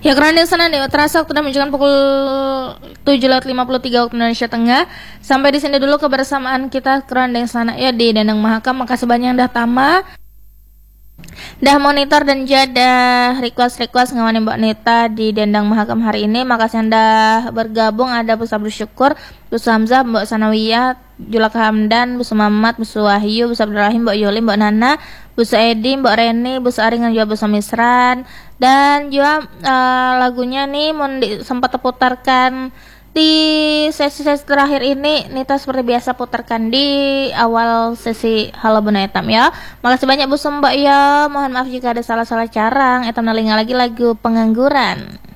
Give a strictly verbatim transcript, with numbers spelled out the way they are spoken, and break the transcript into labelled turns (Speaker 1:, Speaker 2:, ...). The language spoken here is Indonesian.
Speaker 1: Ya, karena di sana nih terasa waktu udah menunjukkan pukul tujuh lewat lima puluh tiga waktu Indonesia Tengah. Sampai di sini dulu kebersamaan kita kurang di sana ya di Dendang Mahakam. Makasih banyak yang dah tama. Dah monitor dan jada request-request ngawani Mbak Nita di Dendang Mahakam hari ini. Makasih anda bergabung. Ada Bu Sabri Syukur, Bu Hamzah, Mbak Sanawiyah, Julak Hamdan, Bu Mamat, Bu Wahyu, Bu Abdurrahim, Mbak Yoli, Mbak Nana, Bu Edi, Mbak Reni, Bu Aring, dan juga Bu Misran. Dan juga uh, lagunya nih mau di, sempat terputarkan di sesi-sesi terakhir ini. Nita seperti biasa putarkan di awal sesi Halo Bunda Etam ya. Makasih banyak Bu Mbak ya. Mohon maaf jika ada salah-salah carang. Etam nalinga lagi lagu Pengangguran.